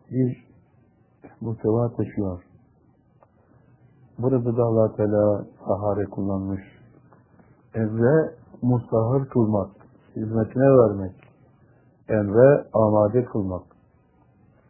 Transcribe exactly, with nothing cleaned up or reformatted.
bir muhteva taşıyor. Burada da Allah Teala sahare kullanmış. Emre musahhar kılmak, hizmetine vermek, emre amade kılmak.